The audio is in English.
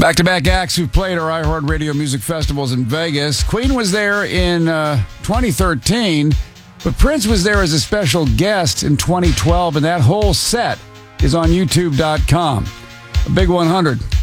Back-to-back acts who played our iHeartRadio music festivals in Vegas. Queen was there in 2013, but Prince was there as a special guest in 2012, and that whole set is on YouTube.com. A Big 100.